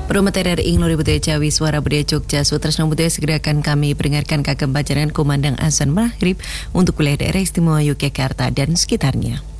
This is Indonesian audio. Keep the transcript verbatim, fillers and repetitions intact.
Pro materi Inglori Budaya Jawi Suara Budaya Jogja Sutresno Budaya segera akan kami peringatkan kagem panjenengan kumandang azan maghrib untuk wilayah daerah istimewa Yogyakarta dan sekitarnya.